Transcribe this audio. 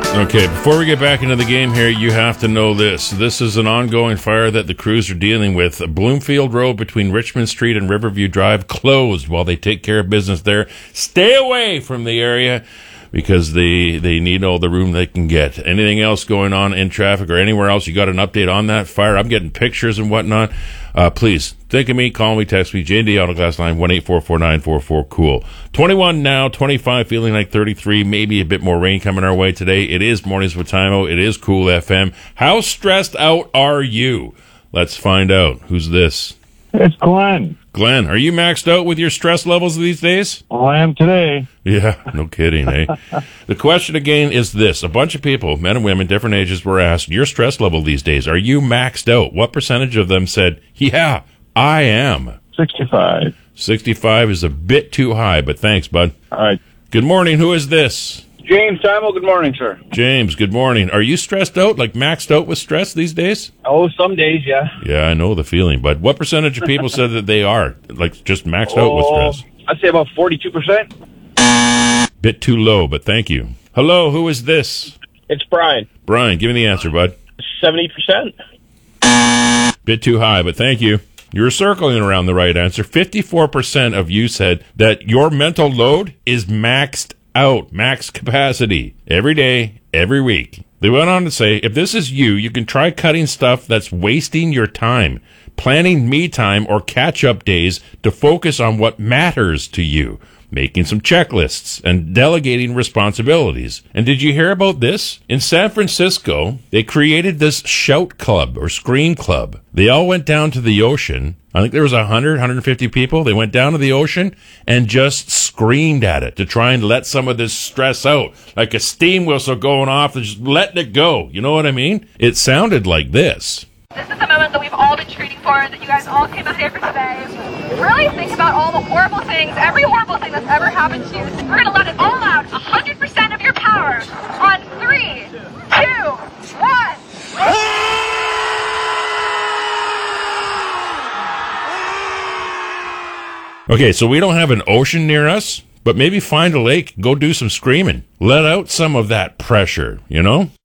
Okay, before we get back into the game here, you have to know this. This is an ongoing fire that the crews are dealing with. Bloomfield Road between Richmond Street and Riverview Drive closed while they take care of business there. Stay away from the area because they need all the room they can get. Anything else going on in traffic or anywhere else, you got an update on that fire? I'm getting pictures and whatnot. Please, think of me, call me, text me, J&D Autoglass line, 1-844-944-COOL. 21 now, 25, feeling like 33, maybe a bit more rain coming our way today. It is Mornings with Timo. It is Cool FM. How stressed out are you? Let's find out. Who's this? It's Glenn. Glenn, are you maxed out with your stress levels these days? Well, I am today. Yeah, no kidding, eh? The question again is this. A bunch of people, men and women, different ages, were asked, your stress level these days, are you maxed out? What percentage of them said, yeah, I am? 65. 65 is a bit too high, but thanks, bud. All right. Good morning. Who is this? James Timo, good morning, sir. James, good morning. Are you stressed out, like maxed out with stress these days? Oh, some days, yeah. Yeah, I know the feeling, but what percentage of people said that they are, like, just maxed out with stress? I'd say about 42%. Bit too low, but thank you. Hello, who is this? It's Brian. Brian, give me the answer, bud. 70%. Bit too high, but thank you. You're circling around the right answer. 54% of you said that your mental load is maxed out, max capacity, every day, every week. They went on to say, if this is you, you can try cutting stuff that's wasting your time, planning me time or catch-up days to focus on what matters to you, making some checklists, and delegating responsibilities. And did you hear about this? In San Francisco, they created this shout club or scream club. They all went down to the ocean. I think there was 150 people. They went down to the ocean and just screamed at it to try and let some of this stress out. Like a steam whistle going off and just letting it go. You know what I mean? It sounded like this. This is the moment that we've all been treating for, that you guys all came out here for today. Really think about all the horrible things, every horrible thing that's ever happened to you. We're going to let it all out, 100% of your power, on 3, 2, 1. Okay, so we don't have an ocean near us, but maybe find a lake, go do some screaming. Let out some of that pressure, you know?